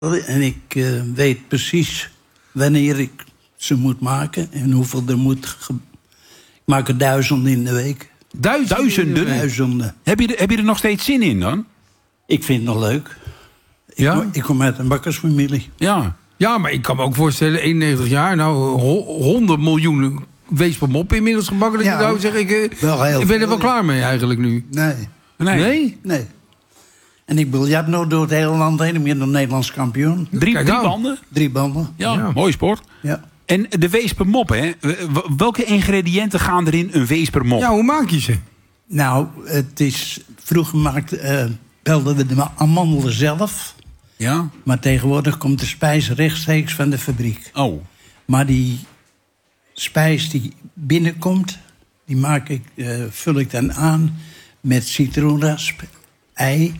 En ik weet precies wanneer ik ze moet maken en hoeveel er moet. Ik maak er 1000 in de week. Duizenden? Heb je er nog steeds zin in dan? Ik vind het nog leuk. Ja? Ik kom uit een bakkersfamilie. Ja, maar ik kan me ook voorstellen, 91 jaar, nou 100 miljoen weespermop inmiddels gebakken. Dat Ja, je nou zeg ik ben er wel klaar mee eigenlijk nu. Nee. En ik biljart nou door het hele land heen. Ik ben nog Nederlands kampioen. Drie banden? 3 banden. Ja, mooie sport. Ja. En de weespermop, hè? Welke ingrediënten gaan er in een weespermop? Ja, hoe maak je ze? Nou, het is vroeger pelden we de amandelen zelf. Ja. Maar tegenwoordig komt de spijs rechtstreeks van de fabriek. Oh. Maar die spijs die binnenkomt, die vul ik dan aan met citroenrasp, ei.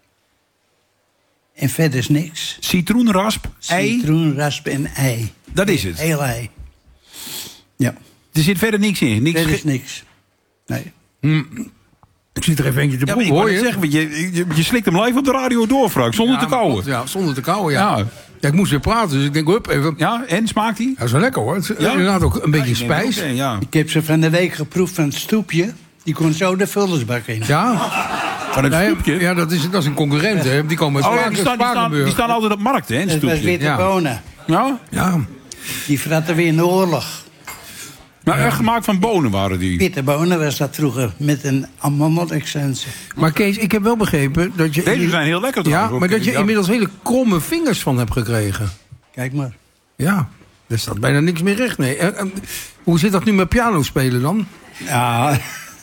En verder is niks. Citroenrasp, ei? Citroenrasp en ei. Dat is het? Heel ei. Ja. Er zit verder niks in? Verder is niks. Nee. Ik zit er even eentje te proeven, hoor hoor je? Zeggen, je slikt hem live op de radio door, Frank, zonder te kauwen. Ja, zonder te kauwen, ja. Ja, ik moest weer praten, dus ik denk, hup, even. Ja, en smaakt die? Dat is wel lekker, hoor. Het is inderdaad ook een beetje spijs. Ik heb ze van de week geproefd van het stoepje. Die kon zo de vullersbak in. Ja. Van het stoepje? Ja, dat is een concurrent, hè. Die komen uit die staan altijd op markt, hè, dat was witte bonen. Ja? Die vratten weer in de oorlog. Maar echt gemaakt van bonen waren die? Witte bonen was dat vroeger, met een amandelexcensie. Maar Kees, ik heb wel begrepen dat je... Deze zijn heel lekker trouwens. Ja, maar dat je inmiddels hele kromme vingers van hebt gekregen. Kijk maar. Ja, er staat bijna niks meer recht, nee. Hoe zit dat nu met piano spelen dan? Ja...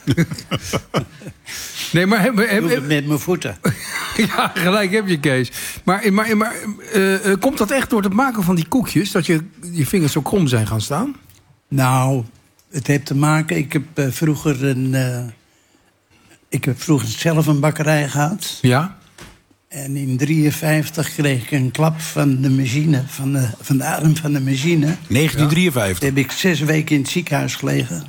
Nee, maar met mijn voeten. Ja, gelijk heb je, Kees. Maar komt dat echt door het maken van die koekjes, dat je vingers zo krom zijn gaan staan? Nou, het heeft te maken... Ik heb vroeger zelf een bakkerij gehad. Ja. En in 1953 kreeg ik een klap van de machine, van de arm van de machine. 1953? Toen heb ik 6 weken in het ziekenhuis gelegen.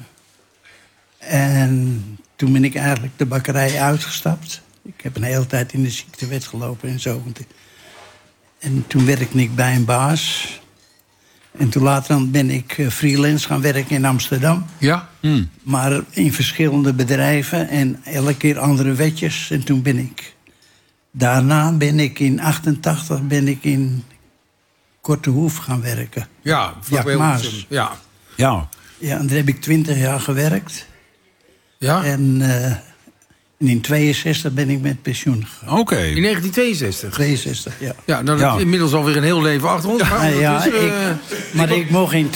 En toen ben ik eigenlijk de bakkerij uitgestapt. Ik heb een hele tijd in de ziektewet gelopen en zo. En toen werkte ik bij een baas. En toen later ben ik freelance gaan werken in Amsterdam. Ja. Maar in verschillende bedrijven en elke keer andere wetjes. En toen daarna ben ik in 88 in Kortehoef gaan werken. Ja, Jack Maas. Ja, en daar heb ik 20 jaar gewerkt. Ja. En in 62 ben ik met pensioen gegaan. Oké. In 1962? 62, ja. Ja, dan is inmiddels alweer een heel leven achter ons. Maar ik mocht in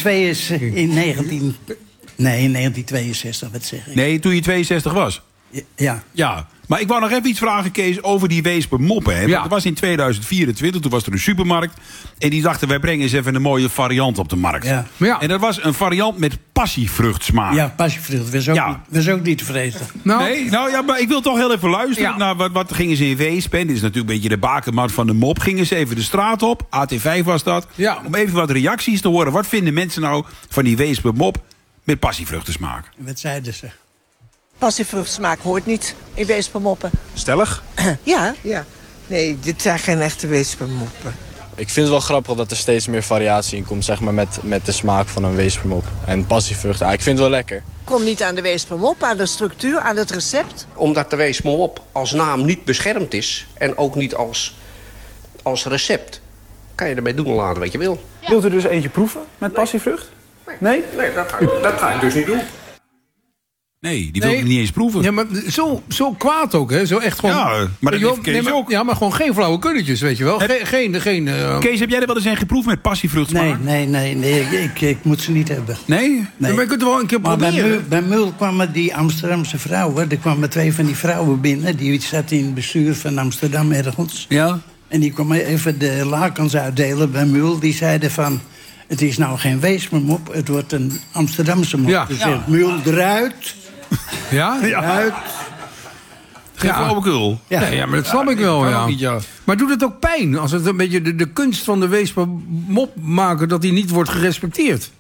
1962, wat zeg ik? Nee, toen je 62 was? Ja. Maar ik wou nog even iets vragen, Kees, over die weespermoppen. Want het was in 2024, toen was er een supermarkt. En die dachten, wij brengen eens even een mooie variant op de markt. Ja. En dat was een variant met passievruchtsmaak. Ja, passievrucht. Was ook niet te vreten. Nee, maar ik wil toch heel even luisteren naar wat gingen ze in Weespen. Dit is natuurlijk een beetje de bakermat van de mop. Gingen ze even de straat op, AT5 was dat. Ja. Om even wat reacties te horen. Wat vinden mensen nou van die weespermop met passievruchtensmaak? Wat zeiden ze? Passievruchtensmaak hoort niet in weespermoppen. Stellig? Ja. Nee, dit zijn geen echte weespermoppen. Ik vind het wel grappig dat er steeds meer variatie in komt, zeg maar, met de smaak van een weespermop. En passievrucht, ik vind het wel lekker. Kom niet aan de weespermop, aan de structuur, aan het recept. Omdat de weespermop als naam niet beschermd is en ook niet als recept, kan je ermee doen laten wat je wil. Ja. Wilt u dus eentje proeven met passievrucht? Nee, dat ga ik dus niet doen. Nee, die wil ik niet eens proeven. Ja, maar zo kwaad ook, hè? Zo echt gewoon... Ja, maar dat heeft Kees ook. Ja, maar gewoon geen flauwe kunnetjes, weet je wel. Kees, heb jij er wel eens een geproefd met passievruchtsmaak? Nee, ik moet ze niet hebben. Nee? Maar je kunt het wel een keer proberen. Bij Mul kwamen die Amsterdamse vrouwen. Er kwamen 2 van die vrouwen binnen. Die zaten in het bestuur van Amsterdam ergens. Ja. En die kwamen even de lakens uitdelen bij Mul. Die zeiden van... Het is nou geen weespermop, het wordt een Amsterdamse mop. Ja. Dus Mul eruit... Ja? Uit. Geen flauwekul. Ja, maar dat snap ik wel, ja. Maar doet het ook pijn als het een beetje de kunst van de weespermop maken... dat die niet wordt gerespecteerd?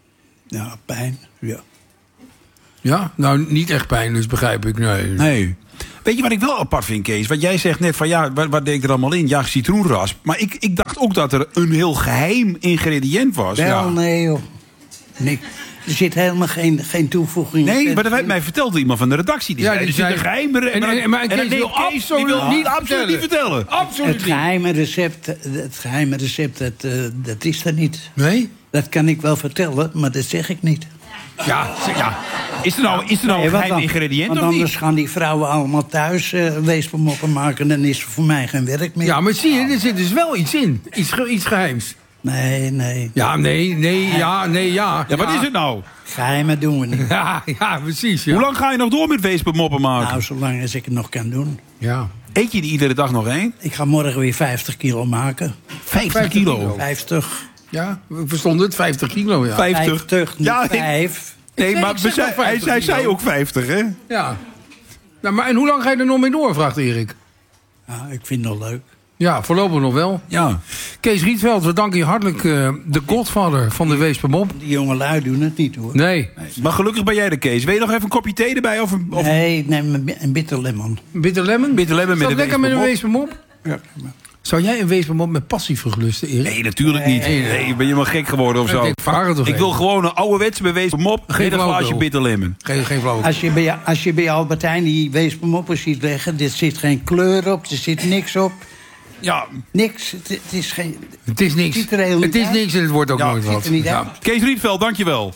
Ja, pijn, ja. Ja? Nou, niet echt pijn, dus begrijp ik, nee. Nee. Weet je wat ik wel apart vind, Kees? Wat jij zegt net van, ja, wat deed er allemaal in? Ja, citroenrasp. Maar ik dacht ook dat er een heel geheim ingrediënt was. Wel, nee joh. Nee. Er zit helemaal geen toevoeging. Nee, maar dat heeft mij verteld iemand van de redactie. Die zei, er zit een geheime... Maar Kees wil absoluut niet vertellen. Absoluut het geheime recept, dat is er niet. Nee? Dat kan ik wel vertellen, maar dat zeg ik niet. Ja. Is er nou een geheim ingrediënt want of niet? anders gaan die vrouwen allemaal thuis weespermoppen maken. Dan is er voor mij geen werk meer. Ja, maar zie je, er zit dus wel iets in. Iets geheims. Nee. Ja, nee. Ja, wat is het nou? Geheimen doen we niet. Ja, precies. Ja. Hoe lang ga je nog door met weespermoppen maken? Nou, zolang als ik het nog kan doen. Ja. Eet je die iedere dag nog één? Ik ga morgen weer 50 kilo maken. 50 kilo? 50. Ja, we verstonden het, 50 kilo, ja. 50, niet 5. Nee, maar hij zei ook 50, hè? Ja. Nou, maar en hoe lang ga je er nog mee door, vraagt Erik. Ja, ik vind het nog leuk. Ja, voorlopig nog wel. Ja. Kees Rietveld, we danken je hartelijk, de godvader van de weespermop. Die jonge lui doen het niet, hoor. Nee. Maar gelukkig ben jij de Kees. Wil je nog even een kopje thee erbij? Of... Nee, een bitter lemon. Bitter lemon? Bitter lemon met een lekker met een weespermop? Ja. Zou jij een weespermop met passievrucht lusten, Erik? Nee, natuurlijk niet. Nee, ben je maar gek geworden of zo? Ik wil gewoon een ouderwetse weespermop. Geen een glaasje bitter lemon. Geen flauw. Als je bij Albert Heijn die weespermoppen ziet leggen, er zit geen kleur op, er zit niks op. Ja. Niks. Het is geen... Het is niks. Het is niks en het wordt ook nooit wat. Kees Rietveld, dankjewel.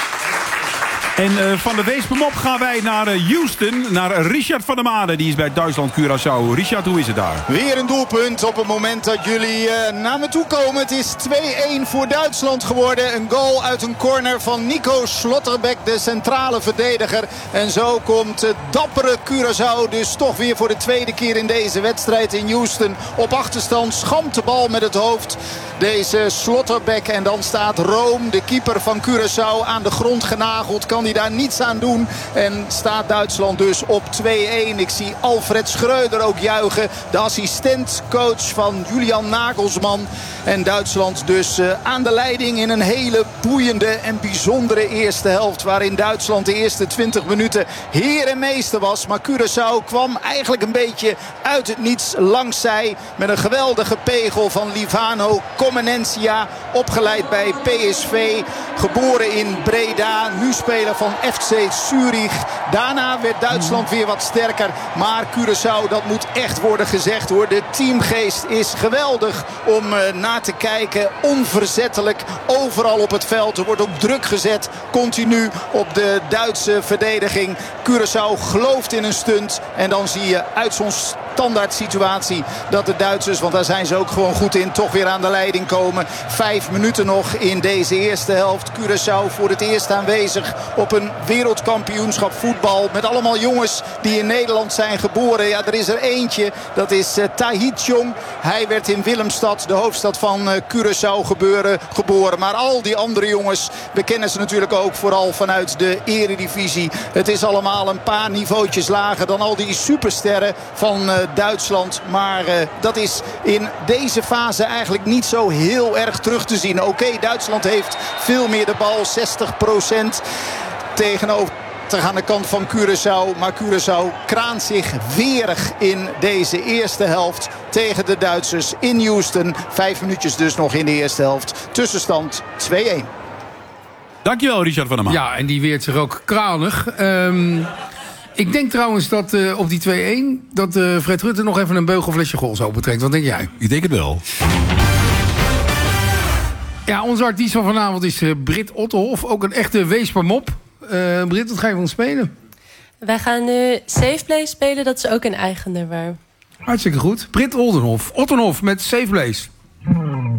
En van de weespermop gaan wij naar Houston, naar Richard van der Made. Die is bij Duitsland-Curaçao. Richard, hoe is het daar? Weer een doelpunt op het moment dat jullie naar me toe komen. Het is 2-1 voor Duitsland geworden. Een goal uit een corner van Nico Schlotterbeck, de centrale verdediger. En zo komt het dappere Curaçao dus toch weer voor de tweede keer in deze wedstrijd in Houston op achterstand. Schampt de bal met het hoofd. Deze Schlotterbeck. En dan staat Room, de keeper van Curaçao, aan de grond genageld. Kan hij daar niets aan doen. En staat Duitsland dus op 2-1. Ik zie Alfred Schreuder ook juichen. De assistentcoach van Julian Nagelsman. En Duitsland dus aan de leiding in een hele boeiende en bijzondere eerste helft. Waarin Duitsland de eerste 20 minuten heer en meester was. Maar Curaçao kwam eigenlijk een beetje uit het niets langs zij. Met een geweldige pegel van Livano Comenencia. Opgeleid bij PSV. Geboren in Breda. Nu speler van FC Zurich. Daarna werd Duitsland weer wat sterker. Maar Curaçao, dat moet echt worden gezegd, hoor. De teamgeest is geweldig om naar te kijken. Onverzettelijk. Overal op het veld. Er wordt ook druk gezet. Continu op de Duitse verdediging. Curaçao gelooft in een stunt. En dan zie je uit zo'n standaard situatie dat de Duitsers, want daar zijn ze ook gewoon goed in, toch weer aan de leiding komen. 5 minuten nog in deze eerste helft. Curaçao voor het eerst aanwezig op een wereldkampioenschap voetbal. Met allemaal jongens die in Nederland zijn geboren. Ja, er is er eentje. Dat is Tahith Jong. Hij werd in Willemstad, de hoofdstad van Curaçao, geboren. Maar al die andere jongens, we kennen ze natuurlijk ook vooral vanuit de eredivisie. Het is allemaal een paar niveautjes lager dan al die supersterren van Duitsland. Maar dat is in deze fase eigenlijk niet zo heel erg terug te zien. Oké, Duitsland heeft veel meer de bal. 60% tegenover aan de kant van Curaçao. Maar Curaçao kraant zich weerig in deze eerste helft tegen de Duitsers in Houston. 5 minuutjes dus nog in de eerste helft. Tussenstand 2-1. Dankjewel, Richard van der Maan. Ja, en die weert zich ook kranig. Ik denk trouwens dat op die 2-1... dat Fred Rutte nog even een beugelflesje Gols opentrekt. Wat denk jij? Ik denk het wel. Ja, onze artiest van vanavond is Britt Ottenhoff. Ook een echte weespermop. Britt, wat ga je van spelen? Wij gaan nu Safe Place spelen. Dat is ook een eigen nummer. Hartstikke goed. Britt Ottenhoff met Safe Place.